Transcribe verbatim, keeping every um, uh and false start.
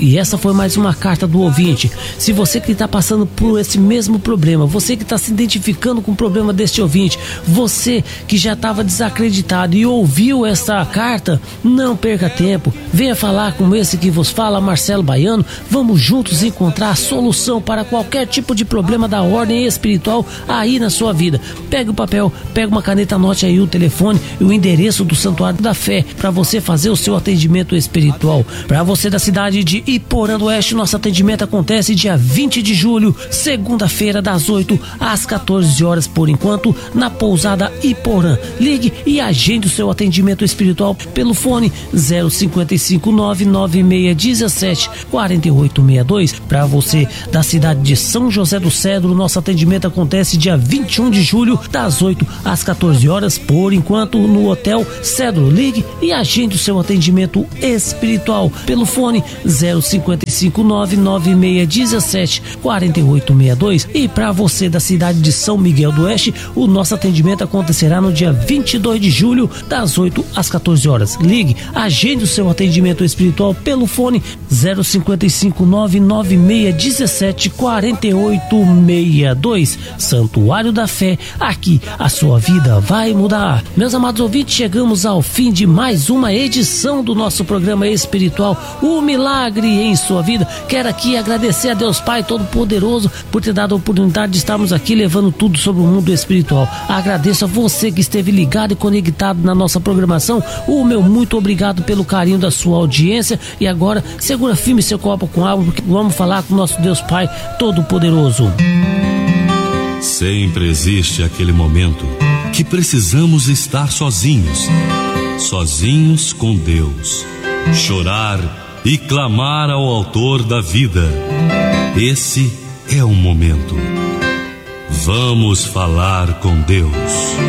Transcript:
E essa foi mais uma carta do ouvinte. Se você que está passando por esse mesmo problema, você que está se identificando com o problema deste ouvinte, você que já estava desacreditado e ouviu essa carta, não perca tempo. Venha falar com esse que vos fala, Marcelo Baiano. Vamos juntos encontrar a solução para qualquer tipo de problema da ordem espiritual aí na sua vida. Pega o papel, pega uma caneta, anote aí o telefone e o endereço do Santuário da Fé para você fazer o seu atendimento espiritual. Para você da cidade de Iporã do Oeste, nosso atendimento acontece dia vinte de julho, segunda-feira, das oito às quatorze horas, por enquanto, na pousada Iporã. Ligue e agende o seu atendimento espiritual pelo fone zero cinco cinco nove nove seis um sete quatro oito seis dois. Para você da cidade de São José do Cedro, nosso atendimento acontece dia vinte e um de julho, das oito às quatorze horas, por enquanto, no Hotel Cedro. Ligue e agende o seu atendimento espiritual pelo fone zero cinco cinco nove nove seis um sete quatro oito seis dois. E para você da cidade de São Miguel do Oeste, o nosso atendimento acontecerá no dia vinte e dois de julho, das oito às quatorze horas. Ligue, agende o seu atendimento espiritual pelo fone zero cinco cinco nove nove seis um sete quatro oito seis dois. Santuário da Fé, aqui a sua vida vai mudar. Meus amados ouvintes, chegamos ao fim de mais uma edição do nosso programa espiritual, O Milagre em Sua Vida. Quero aqui agradecer a Deus Pai Todo-Poderoso por ter dado a oportunidade de estarmos aqui levando tudo sobre o mundo espiritual. Agradeço a você que esteve ligado e conectado na nossa programação. O meu muito obrigado pelo carinho da sua audiência. E agora, segura firme seu copo com água, porque vamos falar com o nosso Deus Pai Todo-Poderoso. Sempre existe aquele momento que precisamos estar sozinhos, sozinhos com Deus, chorar e clamar ao Autor da vida. Esse é o momento. Vamos falar com Deus.